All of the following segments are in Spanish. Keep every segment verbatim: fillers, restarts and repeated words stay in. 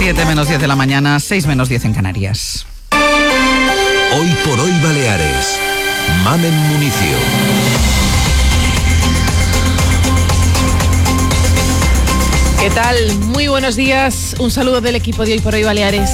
siete menos diez de la mañana, seis menos diez en Canarias. Hoy por hoy Baleares. Mamen Municio. ¿Qué tal? Muy buenos días. Un saludo del equipo de Hoy por Hoy Baleares.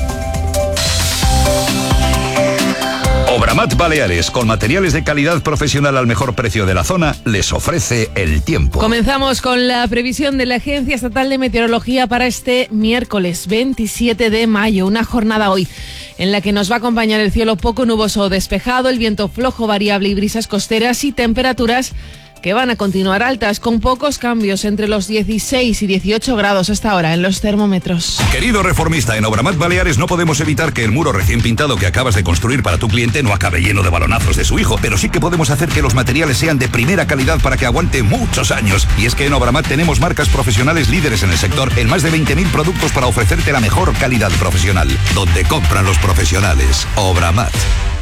Obramat Baleares, con materiales de calidad profesional al mejor precio de la zona, les ofrece el tiempo. Comenzamos con la previsión de la Agencia Estatal de Meteorología para este miércoles veintisiete de mayo. Una jornada hoy en la que nos va a acompañar el cielo poco nuboso o despejado, el viento flojo, variable y brisas costeras y temperaturas que van a continuar altas, con pocos cambios entre los dieciséis y dieciocho grados hasta ahora en los termómetros. Querido reformista, en Obramat Baleares no podemos evitar que el muro recién pintado que acabas de construir para tu cliente no acabe lleno de balonazos de su hijo, pero sí que podemos hacer que los materiales sean de primera calidad para que aguante muchos años. Y es que en Obramat tenemos marcas profesionales líderes en el sector, en más de veinte mil productos para ofrecerte la mejor calidad profesional. Donde compran los profesionales. Obramat.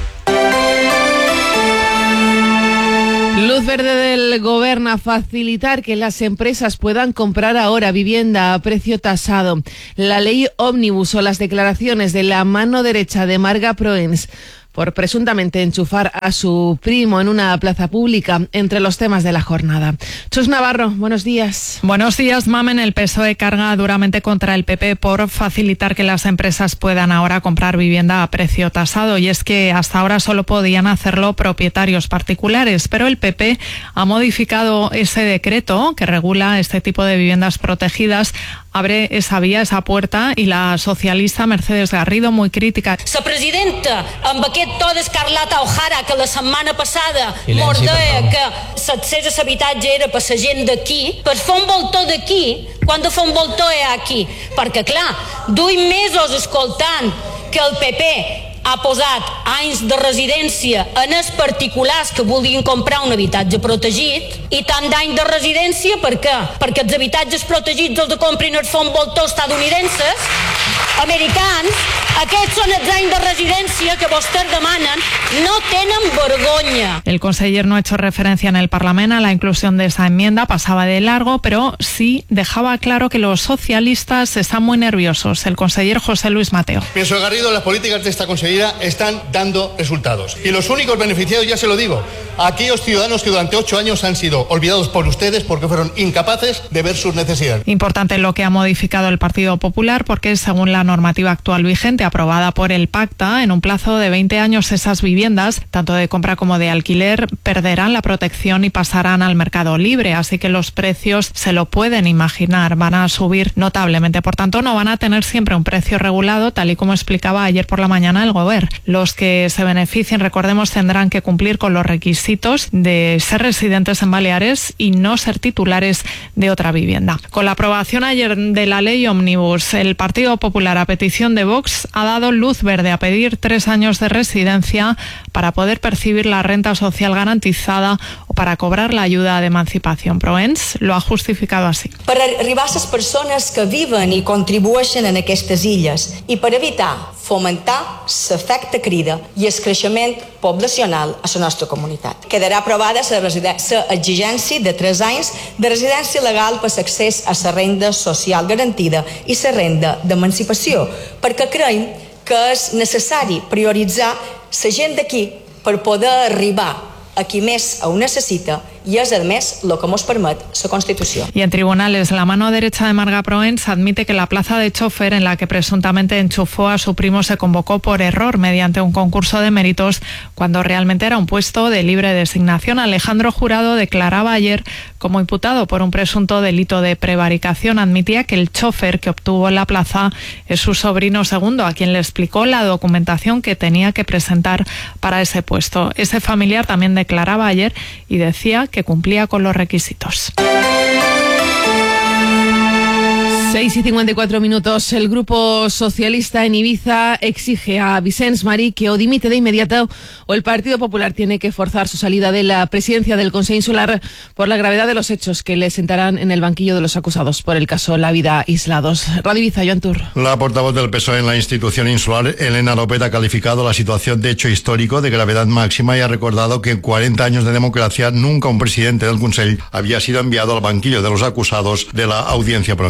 Luz verde del Gobierno a facilitar que las empresas puedan comprar ahora vivienda a precio tasado. La ley ómnibus o las declaraciones de la mano derecha de Marga Proens por presuntamente enchufar a su primo en una plaza pública entre los temas de la jornada. Chus Navarro, buenos días. Buenos días, Mamen. El P S O E carga duramente contra el P P por facilitar que las empresas puedan ahora comprar vivienda a precio tasado. Y es que hasta ahora solo podían hacerlo propietarios particulares, pero el P P ha modificado ese decreto que regula este tipo de viviendas protegidas. Abre esa vía, esa puerta, i la socialista Mercedes Garrido, muy crítica. La presidenta, amb aquest to d'Escarlata O'Hara, que la setmana passada mordeia que l'accés a l'habitatge era per la gent d'aquí, per fer un voltó d'aquí, quan de fer un voltó és aquí. Perquè, clar, duim mesos escoltant que el P P ha posat anys de residència en els particulars que vulguin comprar un habitatge protegit, i tant d'any de residència per què? Perquè els habitatges protegits els de comprin els fons voltors estadounidenses, americans. Aquests són els anys de residència que vostès demanen. No tenen vergonya. El conseller no ha hecho referencia en el Parlamento a la inclusión de esa enmienda, pasaba de largo, pero sí dejaba claro que los socialistas están muy nerviosos. El conseller José Luis Mateo. Pienso, Garrido, las políticas de esta consellera están dando resultados. Y los únicos beneficiados, ya se lo digo, aquellos ciudadanos que durante ocho años han sido olvidados por ustedes porque fueron incapaces de ver sus necesidades. Importante lo que ha modificado el Partido Popular, porque según la normativa actual vigente, aprobada por el Pacta, en un plazo de veinte años esas viviendas, tanto de compra como de alquiler, perderán la protección y pasarán al mercado libre, así que los precios, se lo pueden imaginar, van a subir notablemente. Por tanto, no van a tener siempre un precio regulado, tal y como explicaba ayer por la mañana el Gobierno. Los que se beneficien, recordemos, tendrán que cumplir con los requisitos de ser residentes en Baleares y no ser titulares de otra vivienda. Con la aprobación ayer de la ley ómnibus, el Partido Popular, a petición de Vox, ha dado luz verde a pedir tres años de residencia para poder percibir la renta social garantizada o para cobrar la ayuda de emancipación. Proens lo ha justificado así. Per arribar a les persones que viven i contribueixen en aquestes illes i per evitar fomentar l'efecte crida i el creixement poblacional a la nostra comunitat. Quedarà aprovada l'exigència de tres anys de residència legal per l'accés a la renda social garantida i la renda d'emancipació, perquè creiem que és necessari prioritzar la gent d'aquí per poder arribar a qui més ho necessita, y es además lo que nos permite su Constitución. Y en tribunales, la mano derecha de Marga Proens admite que la plaza de chofer en la que presuntamente enchufó a su primo se convocó por error mediante un concurso de méritos cuando realmente era un puesto de libre designación. Alejandro Jurado declaraba ayer como imputado por un presunto delito de prevaricación. Admitía que el chofer que obtuvo la plaza es su sobrino segundo, a quien le explicó la documentación que tenía que presentar para ese puesto. Ese familiar también declaraba ayer y decía que cumplía con los requisitos. seis y cincuenta y cuatro minutos. El Grupo Socialista en Ibiza exige a Vicens Marí que o dimite de inmediato o el Partido Popular tiene que forzar su salida de la presidencia del Consejo Insular por la gravedad de los hechos que le sentarán en el banquillo de los acusados por el caso La Vida Aislados. Radio Ibiza, Joan Tur. La portavoz del P S O E en la institución insular, Elena López, ha calificado la situación de hecho histórico de gravedad máxima y ha recordado que en cuarenta años de democracia nunca un presidente del Consell había sido enviado al banquillo de los acusados de la Audiencia Provincial.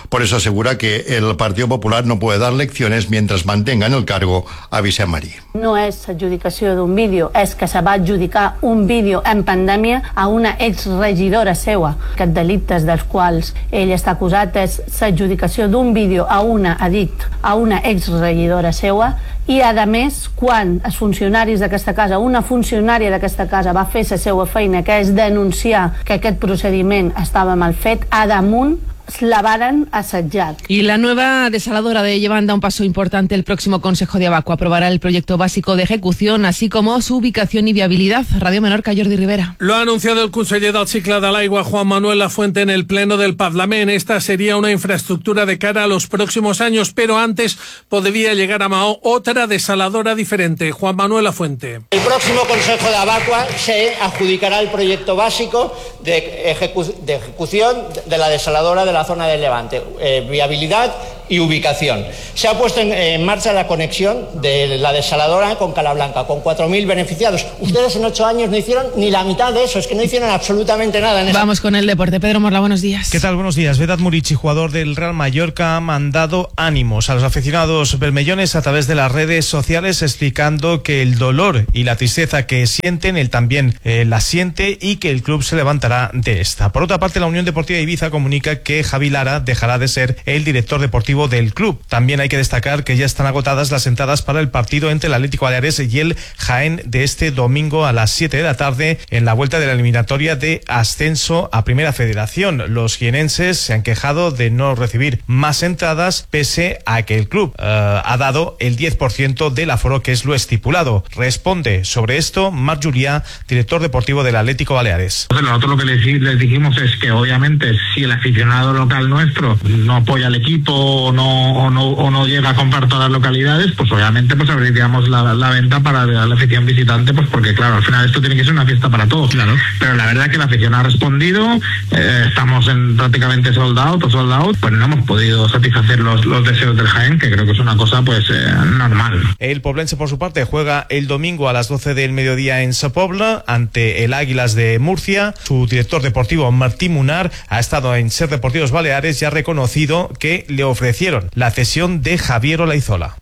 Por eso asegura que el Partido Popular no puede dar lecciones mientras mantenga en el cargo a Vicent Marí. No és adjudicació d'un vídeo, és que se va adjudicar un vídeo en pandèmia a una exregidora seua. Aquests delictes dels quals ell està acusat és l'adjudicació d'un vídeo a una, ha dit, a una exregidora seua, i a més, quan els funcionaris d'aquesta casa, una funcionària d'aquesta casa va fer la seva feina, que és denunciar que aquest procediment estava mal fet, a damunt la varen assetjar. Y la nueva desaladora de Llevant da un paso importante. El próximo Consejo de Abaco aprobará el proyecto básico de ejecución, así como su ubicación y viabilidad. Radio Menorca, Jordi Rivera. Lo ha anunciado el conseller del cicle de l'aigua, Juan Manuel Lafuente, en el Pleno del Parlament. Esta sería una infraestructura de cara a los próximos años, pero antes podría llegar a Mahó otra desaladora diferente. Juan Manuel Lafuente. El próximo Consejo de Abaco se adjudicará el proyecto básico de, ejecu de ejecución de la desaladora de la zona del Levante, eh, viabilidad y ubicación. Se ha puesto en, en marcha la conexión de la desaladora con Calablanca, con cuatro mil beneficiados. Ustedes en ocho años no hicieron ni la mitad de eso, es que no hicieron absolutamente nada. En esa... Vamos con el deporte. Pedro Morla, buenos días. ¿Qué tal? Buenos días. Vedat Murici, jugador del Real Mallorca, ha mandado ánimos a los aficionados bermellones a través de las redes sociales, explicando que el dolor y la tristeza que sienten, él también eh, la siente, y que el club se levantará de esta. Por otra parte, la Unión Deportiva Ibiza comunica que Javi Lara dejará de ser el director deportivo del club. También hay que destacar que ya están agotadas las entradas para el partido entre el Atlético Baleares y el Jaén de este domingo a las siete de la tarde en la vuelta de la eliminatoria de ascenso a Primera Federación. Los jienenses se han quejado de no recibir más entradas, pese a que el club uh, ha dado el diez por ciento del aforo, que es lo estipulado. Responde sobre esto Marc Julià, director deportivo del Atlético Baleares. Nosotros lo que les, les dijimos es que obviamente si el aficionado local nuestro no apoya al equipo o no, o no, o no llega a comprar todas las localidades, pues obviamente pues abriríamos la, la venta para la afición visitante, pues porque claro, al final esto tiene que ser una fiesta para todos. Claro. Pero la verdad que la afición ha respondido, eh, estamos en prácticamente sold out o sold out, pues no hemos podido satisfacer los, los deseos del Jaén, que creo que es una cosa pues eh, normal. El poblense, por su parte, juega el domingo a las doce del mediodía en Sa Pobla ante el Águilas de Murcia. Su director deportivo, Martín Munar, ha estado en Ser Deportivos Baleares y ha reconocido que le ofrecieron la cesión de Javier Olaizola.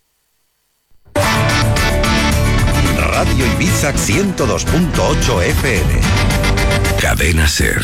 Radio Ibiza ciento dos punto ocho F M. Cadena Ser.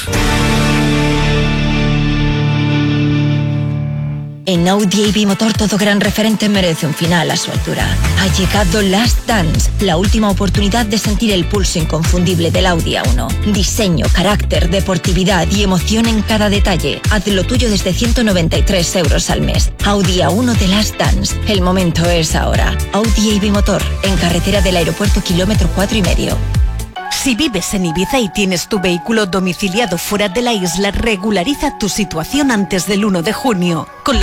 En Audi A B Motor todo gran referente merece un final a su altura. Ha llegado Last Dance, la última oportunidad de sentir el pulso inconfundible del Audi A uno. Diseño, carácter, deportividad y emoción en cada detalle. Haz lo tuyo desde ciento noventa y tres euros al mes. Audi A uno de Last Dance. El momento es ahora. Audi A B Motor, en carretera del aeropuerto kilómetro cuatro y medio. Si vives en Ibiza y tienes tu vehículo domiciliado fuera de la isla, regulariza tu situación antes del uno de junio. Con la